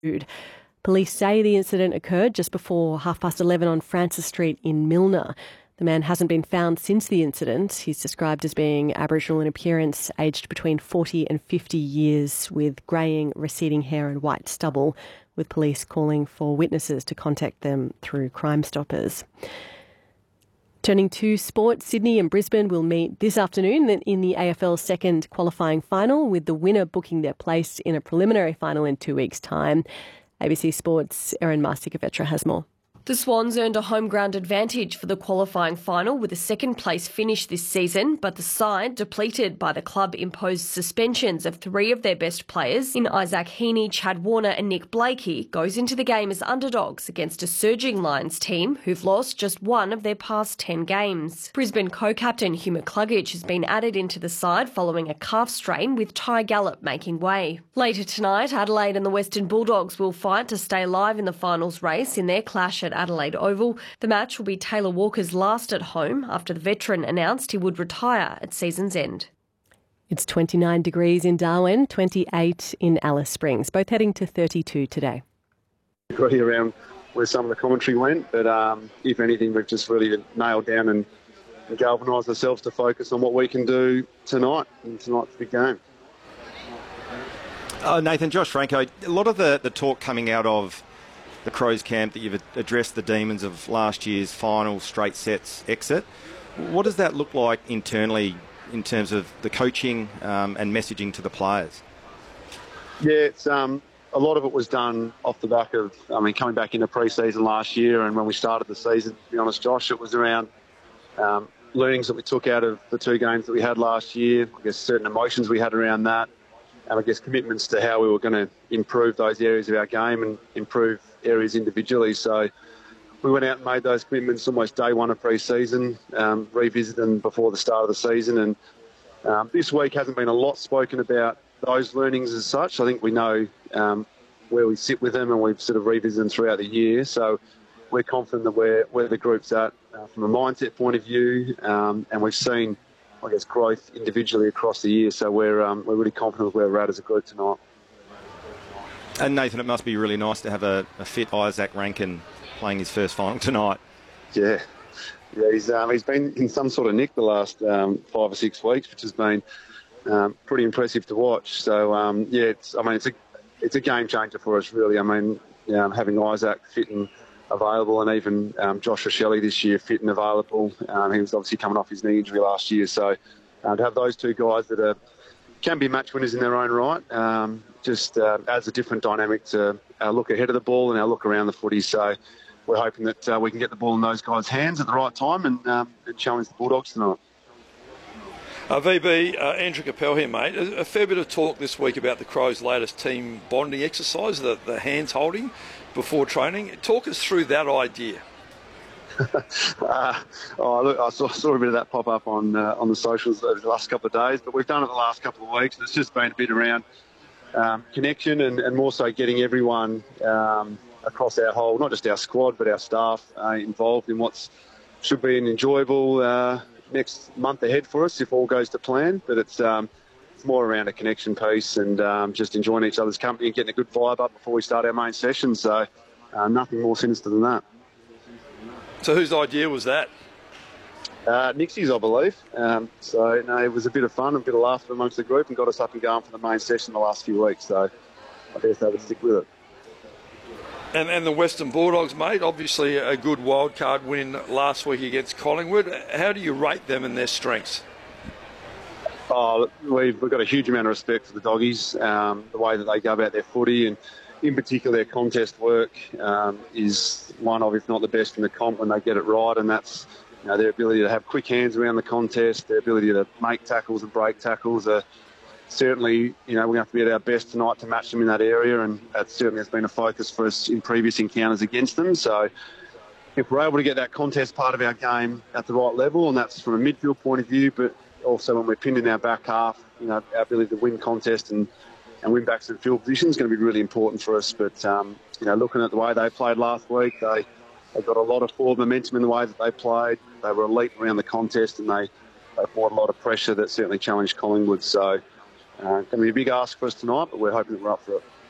Police say the incident occurred just before 11:30 on Francis Street in Milner. The man hasn't been found since the incident. He's described as being Aboriginal in appearance, aged between 40 and 50 years, with greying, receding hair and white stubble, with police calling for witnesses to contact them through Crime Stoppers. Turning to sport, Sydney and Brisbane will meet this afternoon in the AFL's second qualifying final, with the winner booking their place in a preliminary final in 2 weeks' time. ABC Sports' Erin Marsika-Vetra has more. The Swans earned a home ground advantage for the qualifying final with a second place finish this season, but the side, depleted by the club-imposed suspensions of 3 of their best players in Isaac Heaney, Chad Warner and Nick Blakey, goes into the game as underdogs against a surging Lions team who've lost just 1 of their past 10 games. Brisbane co-captain Hugh McCluggage has been added into the side following a calf strain, with Ty Gallop making way. Later tonight, Adelaide and the Western Bulldogs will fight to stay alive in the finals race in their clash at Adelaide Oval. The match will be Taylor Walker's last at home after the veteran announced he would retire at season's end. It's 29 degrees in Darwin, 28 in Alice Springs, both heading to 32 today. Agree around where some of the commentary went, but if anything, we've just really nailed down and galvanised ourselves to focus on what we can do tonight in tonight's big game. Nathan, Josh Franco, a lot of the talk coming out of the Crows camp that you've addressed the demons of last year's final straight sets exit. What does that look like internally in terms of the coaching and messaging to the players? Yeah, it's a lot of it was done off the back of, coming back into pre-season last year, and when we started the season, to be honest, Josh, it was around learnings that we took out of the 2 games that we had last year, I guess certain emotions we had around that, and I guess commitments to how we were going to improve those areas of our game and improve areas individually. So we went out and made those commitments almost day one of pre-season, revisited them before the start of the season. And this week hasn't been a lot spoken about those learnings as such. I think we know where we sit with them, and we've sort of revisited them throughout the year. So we're confident that where the group's at from a mindset point of view, and we've seen, I guess, growth individually across the year. So we're really confident of where we're at as a group tonight. And Nathan, it must be really nice to have a fit Isaac Rankin playing his first final tonight. Yeah, he's been in some sort of nick the last 5 or 6 weeks, which has been pretty impressive to watch. So it's a game changer for us, really. Having Isaac fit and available, and even Josh Shelley this year fit and available. He was obviously coming off his knee injury last year, so to have those 2 guys that can be match winners in their own right just adds a different dynamic to our look ahead of the ball and our look around the footy. So we're hoping that we can get the ball in those guys' hands at the right time and challenge the Bulldogs tonight. VB, Andrew Capel here, mate. A fair bit of talk this week about the Crows' latest team bonding exercise, the hands holding before training. Talk us through that idea. I saw a bit of that pop up on the socials over the last couple of days, but we've done it the last couple of weeks, and it's just been a bit around connection and more so getting everyone across our whole, not just our squad, but our staff involved in what should be an enjoyable next month ahead for us if all goes to plan. But it's more around a connection piece and just enjoying each other's company and getting a good vibe up before we start our main session. So nothing more sinister than that. So whose idea was that? Nixie's, I believe. It was a bit of fun, a bit of laughter amongst the group, and got us up and going for the main session the last few weeks. So I guess they would stick with it. And the Western Bulldogs, mate, obviously a good wildcard win last week against Collingwood. How do you rate them and their strengths? We've got a huge amount of respect for the doggies, the way that they go about their footy, and in particular their contest work is one of, if not the best in the comp when they get it right, and that's their ability to have quick hands around the contest, their ability to make tackles and break tackles. Certainly, we have to be at our best tonight to match them in that area, and that certainly has been a focus for us in previous encounters against them. So if we're able to get that contest part of our game at the right level, and that's from a midfield point of view, but also when we're pinned in our back half, our ability to win contest and win back to the field position is going to be really important for us. But, looking at the way they played last week, they got a lot of forward momentum in the way that they played. They were elite around the contest, and they brought a lot of pressure that certainly challenged Collingwood. So going to be a big ask for us tonight, but we're hoping that we're up for it.